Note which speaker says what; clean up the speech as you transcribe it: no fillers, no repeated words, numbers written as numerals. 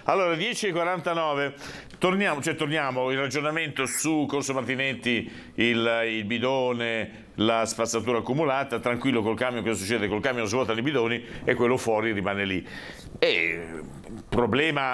Speaker 1: Allora, 10:49, torniamo, il ragionamento su Corso Martinetti, il bidone, la spazzatura accumulata, tranquillo col camion, cosa succede? Col camion svuotano i bidoni e quello fuori rimane lì. E problema